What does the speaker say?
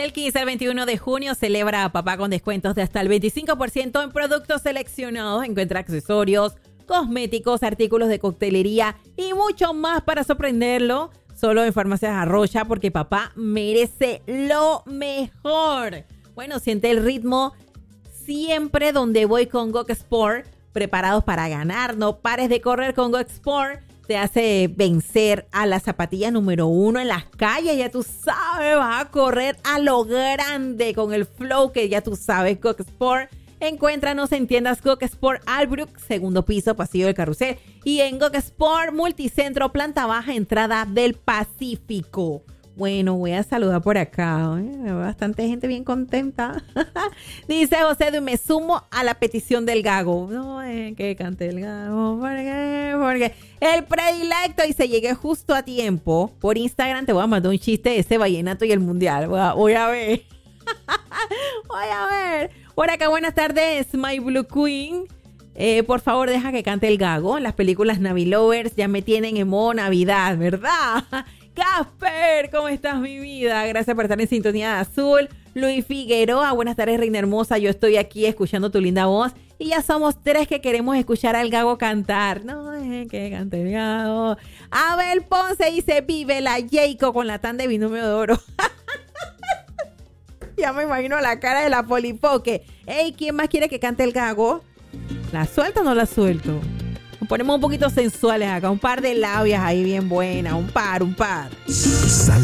Del 15 al 21 de junio celebra a papá con descuentos de hasta el 25% en productos seleccionados. Encuentra accesorios, cosméticos, artículos de coctelería y mucho más para sorprenderlo. Solo en Farmacias Arrocha, porque papá merece lo mejor. Bueno, siente el ritmo siempre donde voy con Go Sport. Preparados para ganar. No pares de correr con Go Sport. Te hace vencer a la zapatilla número 1 en las calles. Ya tú sabes, vas a correr a lo grande con el flow que ya tú sabes, Go Sport. Encuéntranos en tiendas Go Sport Albrook, segundo piso, pasillo del Carrusel. Y en Go Sport Multicentro, planta baja, entrada del Pacífico. Bueno, voy a saludar por acá. Bastante gente bien contenta. Dice José, me sumo a la petición del Gago. No, que cante el Gago. Porque el predilecto. Y se llegué justo a tiempo. Por Instagram te voy a mandar un chiste de ese vallenato y el mundial. Voy a ver. Voy a ver. Por acá, buenas tardes, My Blue Queen. Por favor, deja que cante el Gago. Las películas Navilovers ya me tienen en modo Navidad, ¿verdad? Casper, ¿cómo estás, mi vida? Gracias por estar en sintonía de Azul. Luis Figueroa, buenas tardes, reina hermosa. Yo estoy aquí escuchando tu linda voz. Y ya somos 3 que queremos escuchar al Gago cantar. No, que cante el Gago. Abel Ponce dice, vive la Jayco con la tan de binomio de oro. Ya me imagino la cara de la Polipoque. Ey, ¿quién más quiere que cante el Gago? ¿La suelto o no la suelto? Nos ponemos un poquito sensuales acá. Un par de labias ahí bien buenas. Un par.